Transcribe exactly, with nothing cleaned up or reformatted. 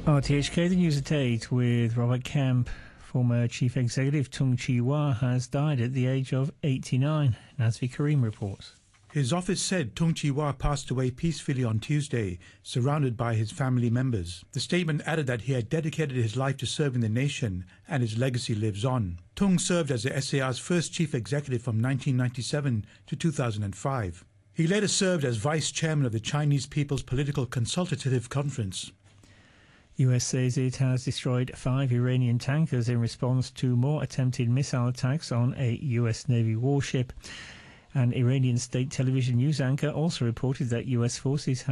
R T H K, the news at eight with Robert Kemp. Former Chief Executive Tung Chee-hwa has died at the age of eighty-nine. Nazvi Karim reports. His office said Tung Chee-hwa passed away peacefully on Tuesday, surrounded by his family members. The statement added that he had dedicated his life to serving the nation and his legacy lives on. Tung served as the S A R's first chief executive from nineteen ninety-seven to two thousand five. He later served as vice chairman of the Chinese People's Political Consultative Conference. U S says it has destroyed five Iranian tankers in response to more attempted missile attacks on a U S Navy warship. An Iranian state television news anchor also reported that U S forces